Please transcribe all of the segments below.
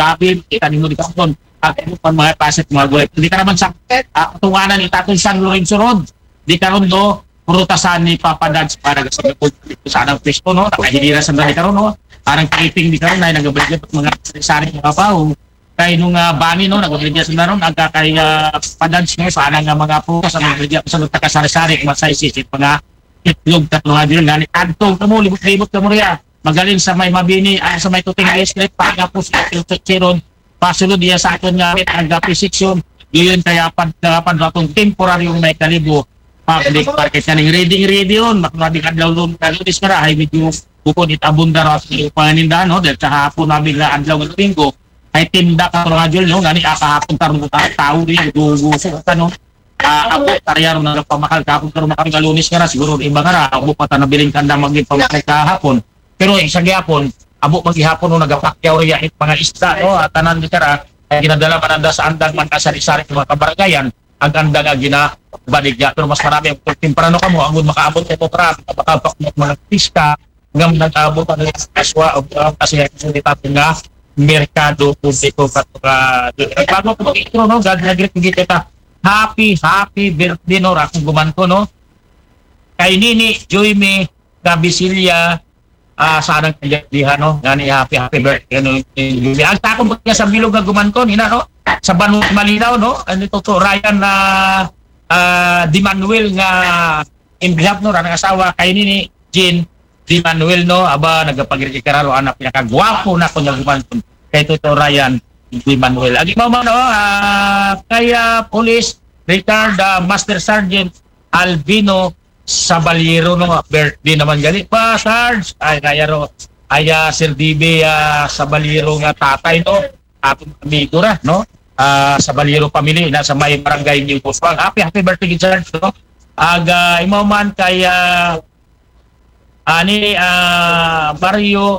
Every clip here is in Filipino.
gabi, itanin mo di karon. At ano pa mga paset mga gulay. Hindi ka naman sa tunganan itatong San Lorenzo Road. Di karon do prutasan ni Papa Dads para sa sa anang presko no, nakahilira sa dali karon no. Parang taping di karon ay nagabalik mga sari mga pao. Kay nung bani no nagabalik sa naron agka kay Padads no sana nga mga prutas ang nagabalik sa luta ka sari-sari sa isisip mga itlog tatlo nga din ganit adtong tamo libot-libot ka mo riya. Magaling sa may mabini sa may tuting escalate para po sa Chiron pasulod diya sa aton nga ang gapi section diyon kaya padapan ratong temporary yung may kalibo public market kaning ready yun makrabi kadlaw doon kalutis para ay medyo bukod itabunda ra sa panindahan no dahil sa hapon na bigla adlaw ng linggo ay tinda ka nga dyan no ngani akahapon tarong tao rin gugu sa no ako taryaro na pamakal kahapon karon makalunis nga siguro iba nga ra ako pa tanabiling kanda maging pamakal kahapon pero sa gihapon abo maghihapon no nagapakyaw riya mga isda no tanan di kara ay ginadala mananda sa andang man kasari-sari mga kabaranggayan ang andang nga ginabaligya pero mas marami ang temprano kamo ang makaabot kay potra makapak mga pista ngam nag-abot ang aswa o kasi kita nga merkado publiko patuka bago ko itro no gad nagrit kita happy birthday no ra kung gumanto no kay Nini Joyme Gabisilya sarang kajadihan no gani happy birthday no ang takong niya sa bilog nga gumanton ina no sa Banut Malinaw no ano to Ryan na Di Manuel nga imbihap no ra ng asawa kay ni Jean Di Manuel no aba nagapagiriki karalo anak pinakagwapo na ko nga gumanton kay to Ryan Di Manuel agi mo no kaya police retired Master Sergeant Albino Sabaliero no birthday naman gali pa Sarge ay kaya ro aya Sir DB Sabaliero nga tatay no atong amigo ra no Sabaliero family na sa may barangay New Puswang happy birthday Sarge no aga imo man kay ani Barrio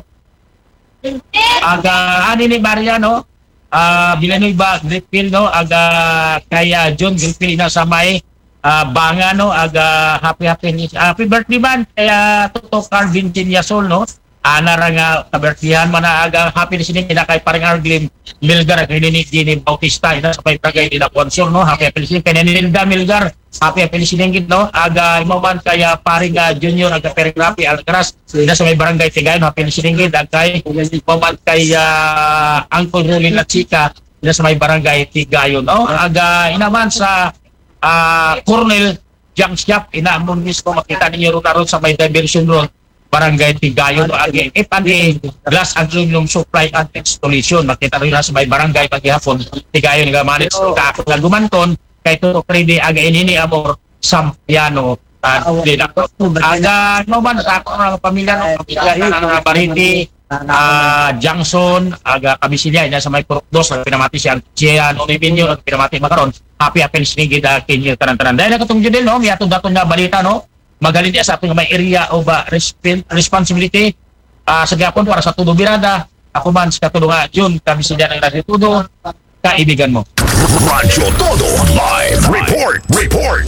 aga ani ni Maria no Villanueva Gripil no aga kaya John Gripil na sa may banga no aga happy birthday man kaya Toto Carvin Tinyasol no ana ra nga kabirthdayan man aga happy listening ina kay paring Arglim Milgar kay ni Jenny Bautista ina sa may barangay nila Konsyon no happy listening kay ni Nilda Milgar happy listening gid no aga imo man kaya paring Junior aga paring Rapi Alcaraz ina sa may barangay Tigayon happy listening gid kay imo man kay Uncle Rolin at Chica ina sa may barangay Tigayon no aga ina man sa Colonel Jang Siap inaamon mismo makita ninyo ron sa may diversion road barangay Tigayon again ipagi glass aluminum supply and installation makita rin sa may barangay paghihapon Tigayon nga manage ka ako nga gumanton kay to kredi aga inini amor Sampiano aga no man sa ako pamilya no pamilya Bariti Johnson aga Kabisilya ina sa may Purokdos pinamati si Alcian Onibinyo pinamati makaron happy listening gid kinyo tanan-tanan dahil katong jud no miato daton nga balita no magaling dia sa ating may area of responsibility sa gapon para sa tudo birada ako man sa tudo nga June Kabisilya ng Radio Tudo kaibigan mo Radio Todo Live Report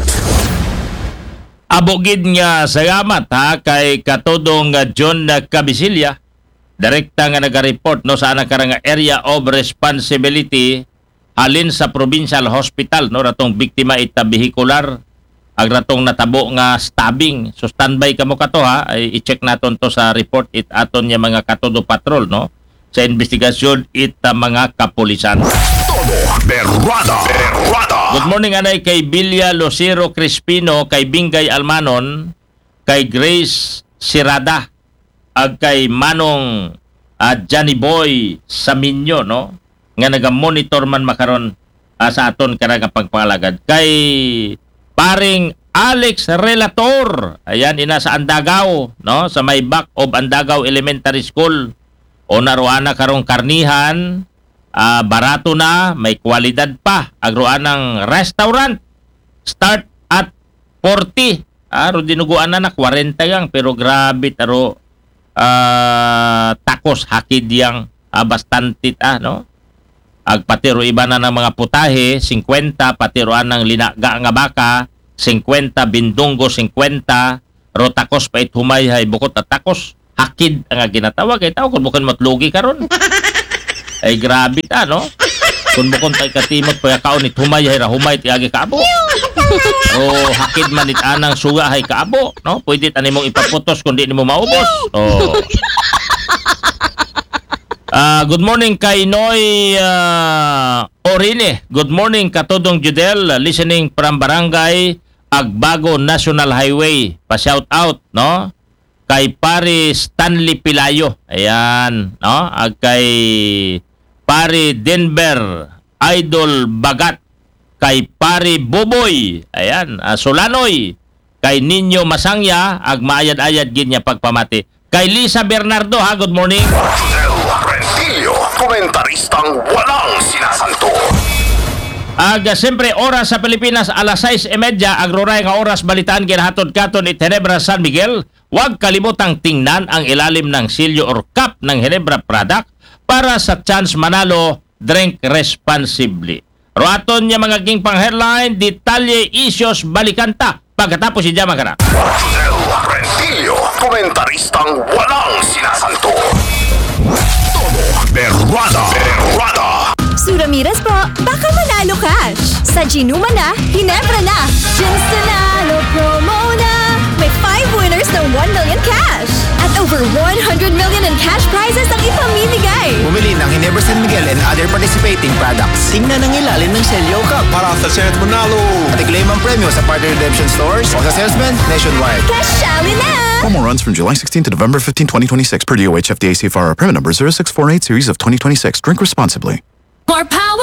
abogid nga salamat ha kay katudong John Kabisilya direkta nga naga-report no sa ana karang area of responsibility halin sa provincial hospital no ratong biktima ita vehicular ag ratong natabo nga stabbing so standby kamo kato ha ay i-check naton to sa report it aton nya mga katudo patrol no sa investigasyon ita mga kapulisan. Todo Berrada Good morning anay kay Bilya Lucero Crispino kay Bingay Almanon kay Grace Sirada ag kay Manong Johnny Boy Saminyo no nga naga-monitor man makaron sa aton karang pagpangalagad kay paring Alex Relator ayan ina sa Andagaw no sa may back of Andagaw Elementary School o naruana karong karnihan barato na may kwalidad pa agroanang restaurant start at 40 aro dinuguan na 40 yang pero grabe taro takos hakid yang bastantit no agpatiro iba na ng mga putahe 50 patiroan ng linaga nga baka 50 bindunggo 50 ro takos pait humay hay bukod at takos hakid ang ginatawag kay tao kun bukan matlugi karon Ay grabe ta, no? Kung mo kontay katimot pa kaon ni humay hay ra humay ti agi kaabo. O hakid man it anang suga hay kaabo, no? Pwede tani mong ipaputos kung di nimo maubos. Oh. Good morning kay Noy Orine. Good morning katudong Judel, listening from Barangay Agbago National Highway. Pa-shout out, no? Kay pare Stanley Pilayo. Ayan, no? Ag kay pare Denver Idol Bagat. Kay pare Boboy. Ayan, Solanoy. Kay Ninyo Masangya, ag maayad-ayad gin niya pagpamati. Kay Lisa Bernardo, ha, good morning. Del Rentillo, komentaristang walang sinasanto. Siyempre, oras sa Pilipinas, alas 6:30, agroray nga oras balitaan kinahatod katon it Ginebra San Miguel. Huwag kalimutang tingnan ang ilalim ng silyo or cup ng Ginebra product para sa chance manalo. Drink responsibly. Roaton niya mga ging pang headline, detalye isyos balikanta. Pagkatapos si Jama ka na. Del Rentillo, komentaristang walang sinasanto. Todo Berrada. Su Ramirez po, baka manalo cash. Sa Ginuma na, Ginebra na. Gins Nanalo promo na. May 5 winners ng 1 million cash. At over 100 million in cash prizes ang ipamimigay. Bumili ng Ginebra San Miguel and other participating products. Tingnan ang ilalim ng Selyo Cup para sa chance manalo. At i-claim ang premyo sa partner redemption stores o sa salesman nationwide. Cashali na! Promo runs from July 16 to November 15, 2026 per DOH FDA CFR permit number 0648 series of 2026. Drink responsibly. More power!